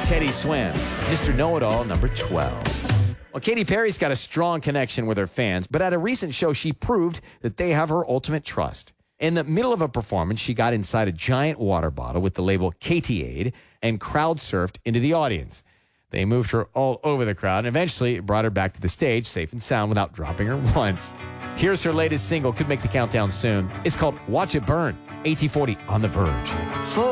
Teddy Swims, Mr. Know-It-All, number 12. Well, Katy Perry's got a strong connection with her fans, but at a recent show, she proved that they have her ultimate trust. In the middle of a performance, she got inside a giant water bottle with the label Katy-Aid and crowd surfed into the audience. They moved her all over the crowd and eventually brought her back to the stage safe and sound without dropping her once. Here's her latest single, could make the countdown soon. It's called Watch It Burn, AT40 on The Verge.